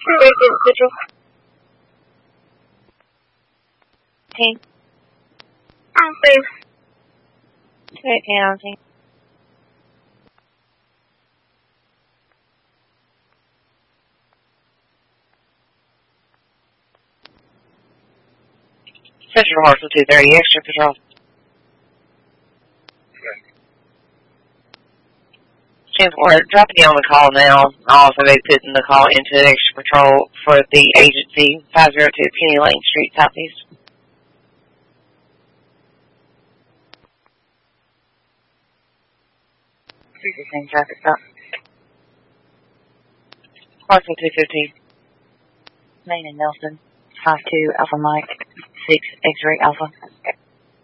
Central. Team. Please. 218 on team. Central Marshal 230, extra patrol. We're dropping you on the call now. I'll also be putting the call into extra patrol for the agency 502 Penny Lane Street, Southeast. Same traffic stop. Marshal 215. Main and Nelson. 52 Alpha Mike. 6 X-ray Alpha.